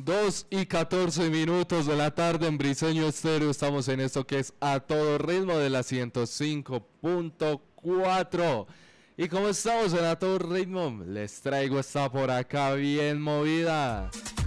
2:14 de la tarde en Briseño Estéreo. Estamos en esto que es A Todo Ritmo de la 105.4. Y como estamos en A Todo Ritmo, les traigo esta por acá bien movida.